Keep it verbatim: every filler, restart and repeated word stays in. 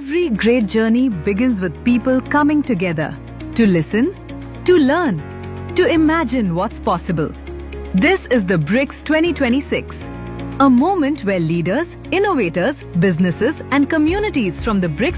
Every great journey begins with people coming together to listen, to learn, to imagine what's possible. This is the BRICS twenty twenty-six, a moment where leaders, innovators, businesses and communities from the BRICS